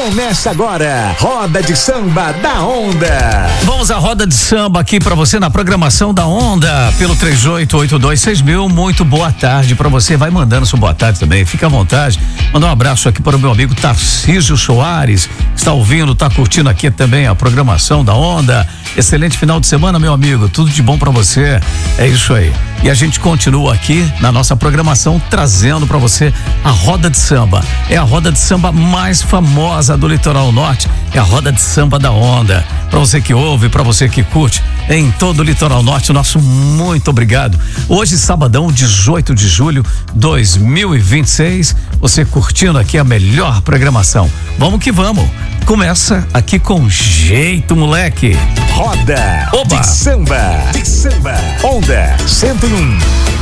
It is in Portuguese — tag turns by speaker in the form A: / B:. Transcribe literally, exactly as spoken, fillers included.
A: Começa agora, Roda de Samba da Onda.
B: Vamos à roda de samba aqui pra você na programação da Onda, pelo três oito oito dois seis mil. Muito boa tarde pra você, vai mandando sua boa tarde também, fica à vontade. Mandar um abraço aqui para o meu amigo Tarcísio Soares, está ouvindo, tá curtindo aqui também a programação da Onda. Excelente final de semana, meu amigo, tudo de bom pra você, é isso aí. E a gente continua aqui na nossa programação trazendo pra você a roda de samba. É a roda de samba mais famosa do Litoral Norte, é a roda de samba da Onda. Pra você que ouve, pra você que curte em todo o Litoral Norte, nosso muito obrigado. Hoje, sabadão, dezoito de julho de dois mil e vinte e seis, você curtindo aqui a melhor programação. Vamos que vamos. Começa aqui com jeito, moleque.
A: Roda
B: Oba.
A: de Samba. De Samba. Onda cento e um.